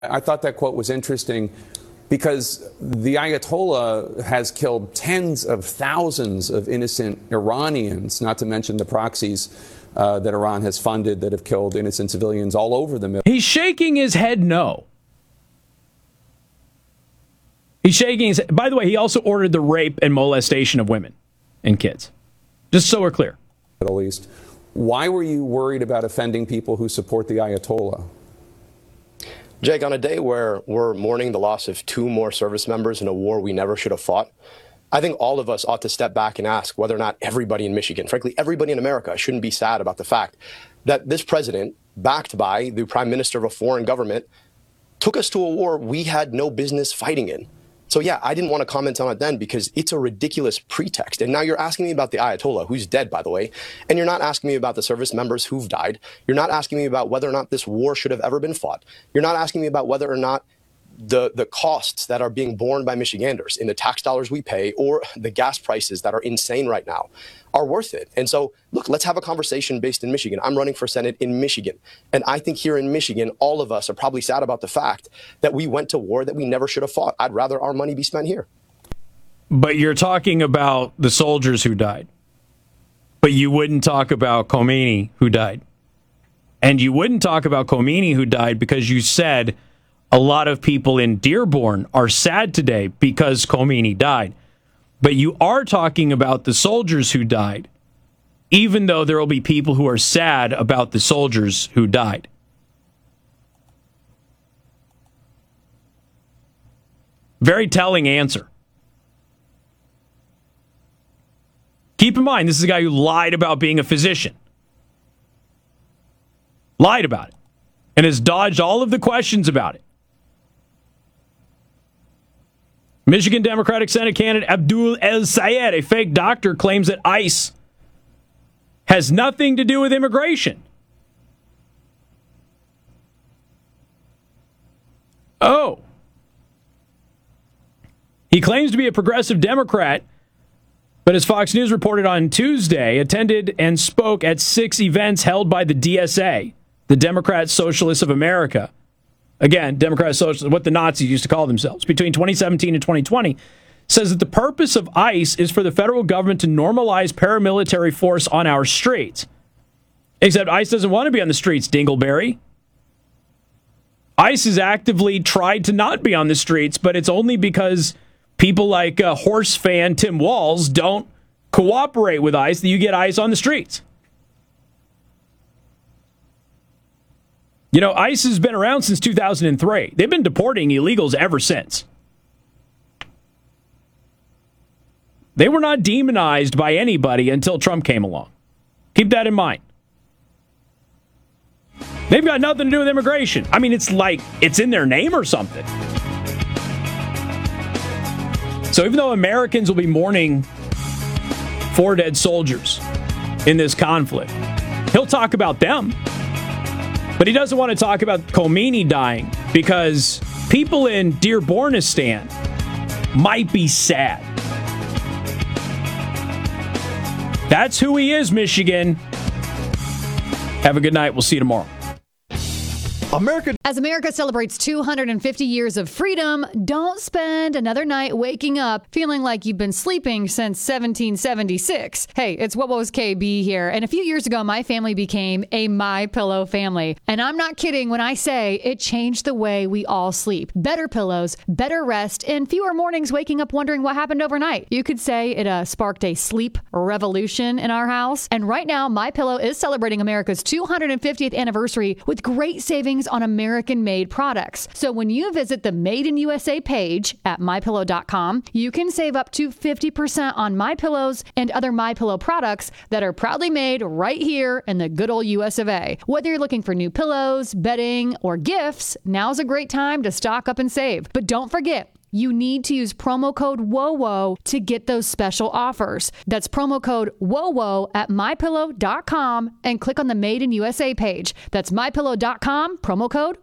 I thought that quote was interesting because the Ayatollah has killed tens of thousands of innocent Iranians, not to mention the proxies that Iran has funded that have killed innocent civilians all over the Middle East. He's shaking his head no. He's shaking his head. By the way, he also ordered the rape and molestation of women and kids. Just so we're clear. Middle East. Why were you worried about offending people who support the Ayatollah? Jake, on a day where we're mourning the loss of 2 more service members in a war we never should have fought, I think all of us ought to step back and ask whether or not everybody in Michigan, frankly, everybody in America, shouldn't be sad about the fact that this president, backed by the prime minister of a foreign government, took us to a war we had no business fighting in. So, yeah, I didn't want to comment on it then because it's a ridiculous pretext. And now you're asking me about the Ayatollah, who's dead, by the way, and you're not asking me about the service members who've died. You're not asking me about whether or not this war should have ever been fought. You're not asking me about whether or not the costs that are being borne by Michiganders in the tax dollars we pay or the gas prices that are insane right now are worth it. And so, look, let's have a conversation based in Michigan. I'm running for Senate in Michigan. And I think here in Michigan, all of us are probably sad about the fact that we went to war that we never should have fought. I'd rather our money be spent here. But you're talking about the soldiers who died. But you wouldn't talk about Khomeini who died. And you wouldn't talk about Khomeini who died because you said a lot of people in Dearborn are sad today because Khomeini died. But you are talking about the soldiers who died, even though there will be people who are sad about the soldiers who died. Very telling answer. Keep in mind, this is a guy who lied about being a physician. Lied about it. And has dodged all of the questions about it. Michigan Democratic Senate candidate Abdul El Sayed, a fake doctor, claims that ICE has nothing to do with immigration. Oh. He claims to be a progressive Democrat, but as Fox News reported on Tuesday, attended and spoke at 6 events held by the DSA, the Democrat Socialists of America. Again, Democrat Socialists, what the Nazis used to call themselves, between 2017 and 2020, says that the purpose of ICE is for the federal government to normalize paramilitary force on our streets. Except ICE doesn't want to be on the streets, Dingleberry. ICE has actively tried to not be on the streets, but it's only because people like horse fan Tim Walz don't cooperate with ICE that you get ICE on the streets. You know, ICE has been around since 2003. They've been deporting illegals ever since. They were not demonized by anybody until Trump came along. Keep that in mind. They've got nothing to do with immigration. I mean, it's like it's in their name or something. So even though Americans will be mourning 4 dead soldiers in this conflict, he'll talk about them. But he doesn't want to talk about Khomeini dying because people in Dearbornistan might be sad. That's who he is, Michigan. Have a good night. We'll see you tomorrow. As America celebrates 250 years of freedom, don't spend another night waking up feeling like you've been sleeping since 1776. Hey, it's What Was KB here. And a few years ago, my family became a MyPillow family. And I'm not kidding when I say it changed the way we all sleep. Better pillows, better rest, and fewer mornings waking up wondering what happened overnight. You could say it sparked a sleep revolution in our house. And right now, MyPillow is celebrating America's 250th anniversary with great savings on American-made products. So when you visit the Made in USA page at MyPillow.com, you can save up to 50% on MyPillows and other MyPillow products that are proudly made right here in the good old US of A. Whether you're looking for new pillows, bedding, or gifts, now's a great time to stock up and save. But don't forget, you need to use promo code WOWO to get those special offers. That's promo code WOWO at MyPillow.com and click on the Made in USA page. That's MyPillow.com, promo code